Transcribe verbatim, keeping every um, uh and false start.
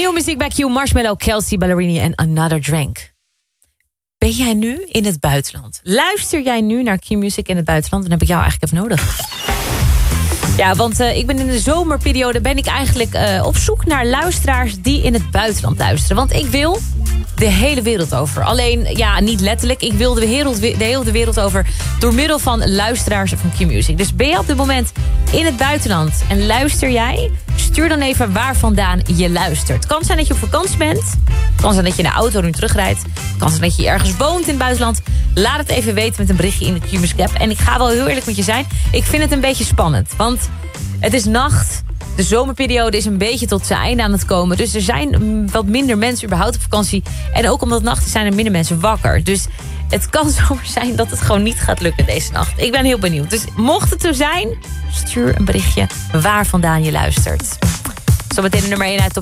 Nieuwe muziek bij Q, Marshmallow, Kelsey Ballerini en Another Drink. Ben jij nu in het buitenland? Luister jij nu naar Q-music in het buitenland? Dan heb ik jou eigenlijk even nodig. Ja, want uh, ik ben in de zomerperiode ben ik eigenlijk uh, op zoek naar luisteraars die in het buitenland luisteren. Want ik wil de hele wereld over. Alleen, ja, niet letterlijk. Ik wil de, wereld, de hele wereld over door middel van luisteraars van Q-music. Dus ben je op dit moment in het buitenland en luister jij? Stuur dan even waar vandaan je luistert. Het kan zijn dat je op vakantie bent. Het kan zijn dat je in de auto nu terugrijdt. Het kan zijn dat je ergens woont in het buitenland. Laat het even weten met een berichtje in de Q-music app. En ik ga wel heel eerlijk met je zijn. Ik vind het een beetje spannend. Want het is nacht. De zomerperiode is een beetje tot zijn einde aan het komen. Dus er zijn wat minder mensen überhaupt op vakantie. En ook omdat het nacht is, zijn er minder mensen wakker. Dus het kan zomaar zijn dat het gewoon niet gaat lukken deze nacht. Ik ben heel benieuwd. Dus mocht het zo zijn, stuur een berichtje waar vandaan je luistert. Zometeen de nummer één uit op